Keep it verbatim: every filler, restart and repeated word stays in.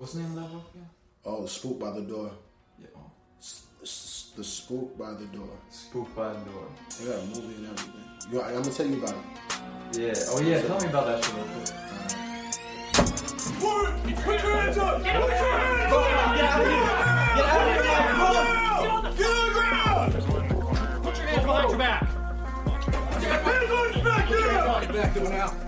What's the name of that book again? Oh, Spook by the Door. Yeah. Oh. S- s- the Spook by the Door. Spook by the Door. They got a movie and everything. You, I'm gonna tell you about it. Yeah. Oh yeah. Tell me about that shit real quick. Put your hands up! Get out of here! Get out of here! Get out of here! Get on the ground! Put your hands behind your back! Hands on your back! Get out! Back going out.